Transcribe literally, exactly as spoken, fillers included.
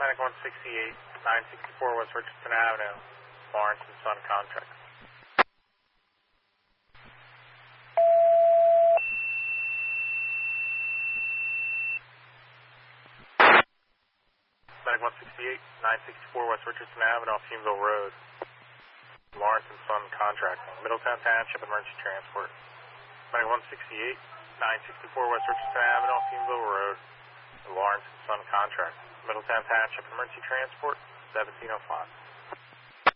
Medic one sixty-eight, nine sixty-four West Richardson Avenue, Lawrence and Son Contract. Medic one sixty-eight, nine sixty-four West Richardson Avenue, Fumeville Road, Lawrence and Son Contracting. Middletown Township Emergency Transport. Medic one sixty-eight, nine sixty-four West Richardson Avenue, Fumeville Road, Lawrence and Son Contracting. Middletown Township Emergency Transport, seventeen oh five.